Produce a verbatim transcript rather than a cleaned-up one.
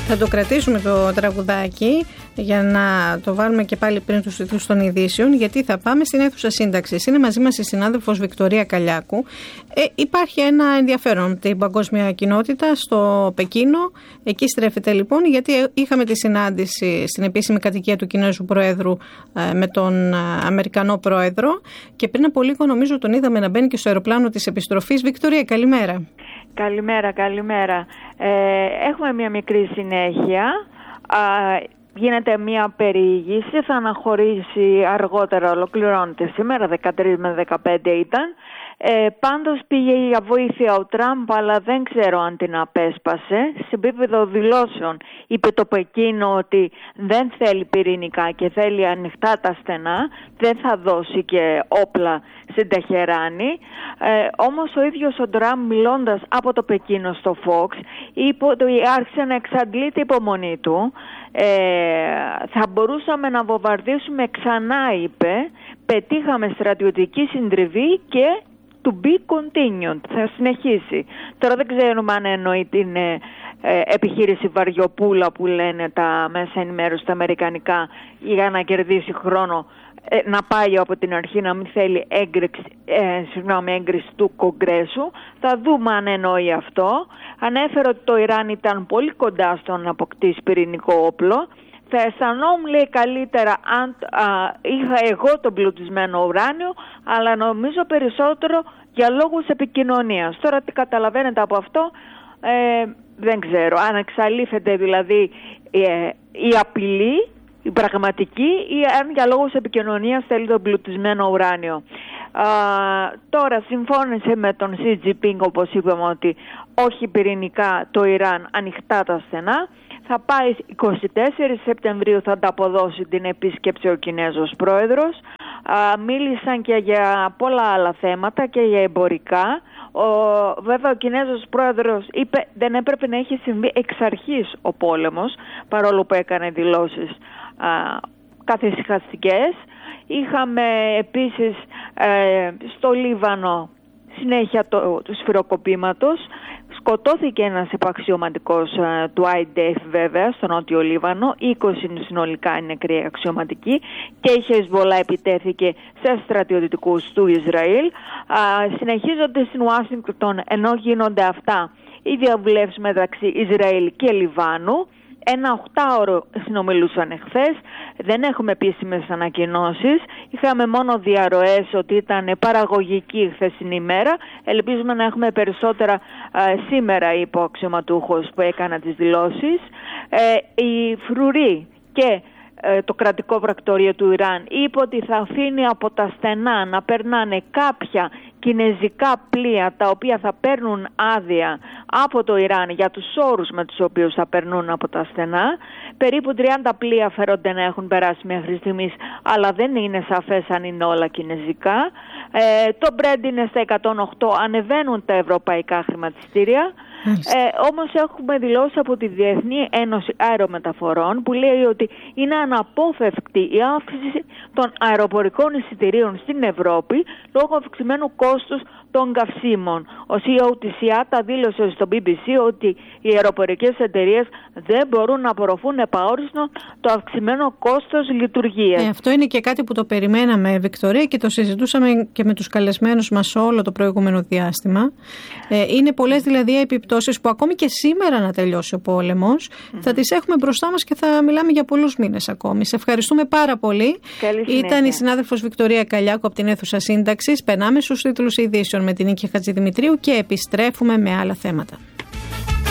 Θα το κρατήσουμε το τραγουδάκι για να το βάλουμε και πάλι πριν τους τίτλους των ειδήσεων, γιατί θα πάμε στην αίθουσα σύνταξης. Είναι μαζί μας η συνάδελφος Βικτωρία Καλιάκου. Ε, υπάρχει ένα ενδιαφέρον την παγκόσμια κοινότητα στο Πεκίνο. Εκεί στρέφεται λοιπόν, γιατί είχαμε τη συνάντηση στην επίσημη κατοικία του Κινέζου Προέδρου ε, με τον Αμερικανό Πρόεδρο και πριν από λίγο νομίζω τον είδαμε να μπαίνει και στο αεροπλάνο της επιστροφής. Βικτωρία, καλημέρα. Καλημέρα, καλημέρα. Ε, έχουμε μια μικρή συνέχεια. Α, γίνεται μια περιήγηση, θα αναχωρήσει αργότερα, ολοκληρώνεται σήμερα, δεκατρείς με δεκαπέντε ήταν. Ε, πάντως πήγε για βοήθεια ο Τραμπ, αλλά δεν ξέρω αν την απέσπασε. Σε επίπεδο δηλώσεων είπε το Πεκίνο ότι δεν θέλει πυρηνικά και θέλει ανοιχτά τα στενά, δεν θα δώσει και όπλα στην Τεχεράνη. Ε, όμως ο ίδιος ο Τραμπ, μιλώντας από το Πεκίνο στο Fox, είπε ότι άρχισε να εξαντλεί την υπομονή του. Ε, θα μπορούσαμε να βομβαρδίσουμε ξανά, είπε, πετύχαμε στρατιωτική συντριβή και to be continued, θα συνεχίσει. Τώρα δεν ξέρουμε αν εννοεί την ε, ε, επιχείρηση Βαριοπούλα που λένε τα μέσα ενημέρωση τα αμερικανικά για να κερδίσει χρόνο, ε, να πάει από την αρχή, να μην θέλει έγκριση, ε, συγγνώμη, έγκριση του Κογκρέσου. Θα δούμε αν εννοεί αυτό. Ανέφερε ότι το Ιράν ήταν πολύ κοντά στο να αποκτήσει πυρηνικό όπλο. Θα αισθανόμουν, λέει, καλύτερα αν α, είχα εγώ τον πλουτισμένο ουράνιο, αλλά νομίζω περισσότερο για λόγους επικοινωνίας. Τώρα τι καταλαβαίνετε από αυτό, ε, δεν ξέρω. Αν εξαλείφεται δηλαδή ε, η απειλή, η πραγματική, ή αν για λόγους επικοινωνίας θέλει τον πλουτισμένο ουράνιο. Α, τώρα συμφώνησε με τον Σι Τζι Πίνγκ, όπως είπαμε, ότι όχι πυρηνικά το Ιράν, ανοιχτά τα στενά. Θα πάει εικοστή τέταρτη Σεπτεμβρίου, θα ανταποδώσει την επίσκεψη ο Κινέζος Πρόεδρος. Α, μίλησαν και για πολλά άλλα θέματα και για εμπορικά. Ο, βέβαια ο Κινέζος Πρόεδρος είπε δεν έπρεπε να έχει συμβεί εξ αρχής ο πόλεμος, παρόλο που έκανε δηλώσεις α, καθησυχαστικές. Είχαμε επίσης ε, στο Λίβανο συνέχεια το, του σφυροκοπήματος. Σκοτώθηκε ένας υπαξιωματικός uh, του άι ντι εφ βέβαια στο Νότιο Λίβανο, είκοσι συνολικά είναι νεκροί αξιωματικοί και η Χεσβολά επιτέθηκε σε στρατιωτικούς του Ισραήλ. Uh, συνεχίζονται στην Ουάσιγκτον ενώ γίνονται αυτά οι διαβουλεύσεις μεταξύ Ισραήλ και Λιβάνου. Ένα οχτάωρο συνομιλούσαν εχθές, δεν έχουμε επίσημες ανακοινώσεις, είχαμε μόνο διαρροές ότι ήταν παραγωγική η χθεσινή ημέρα. Ελπίζουμε να έχουμε περισσότερα α, σήμερα, είπε ο αξιωματούχος που έκανα τις δηλώσεις. Ε, η Φρουρή και ε, το κρατικό πρακτορείο του Ιράν είπε ότι θα αφήνει από τα στενά να περνάνε κάποια κινεζικά πλοία τα οποία θα παίρνουν άδεια από το Ιράν για τους όρους με τους οποίους θα περνούν από τα στενά. Περίπου τριάντα πλοία φέρονται να έχουν περάσει μέχρι στιγμής, αλλά δεν είναι σαφές αν είναι όλα κινεζικά. Ε, το Brent είναι στα εκατόν οκτώ, ανεβαίνουν τα ευρωπαϊκά χρηματιστήρια. Ε, όμως έχουμε δηλώσει από τη Διεθνή Ένωση Αερομεταφορών που λέει ότι είναι αναπόφευκτη η αύξηση των αεροπορικών εισιτηρίων στην Ευρώπη λόγω αυξημένου κόστους των καυσίμων. Ο σι ι ο της σι έι έι τι δήλωσε στο μπι μπι σι ότι οι αεροπορικές εταιρείες δεν μπορούν να απορροφούν επαόριστον το αυξημένο κόστος λειτουργίας. Ε, αυτό είναι και κάτι που το περιμέναμε, Βικτωρία, και το συζητούσαμε και με τους καλεσμένους μας όλο το προηγούμενο διάστημα. Ε, είναι πολλές δηλαδή επιπτώσεις που ακόμη και σήμερα να τελειώσει ο πόλεμος mm-hmm. θα τις έχουμε μπροστά μας και θα μιλάμε για πολλούς μήνες ακόμη. Σε ευχαριστούμε πάρα πολύ. Ήταν η συνάδελφος Βικτωρία Καλιάκου από την αίθουσα σύνταξης. Περνάμε στους τίτλους ειδήσεων με την Νίκη Χατζηδημητρίου και επιστρέφουμε με άλλα θέματα.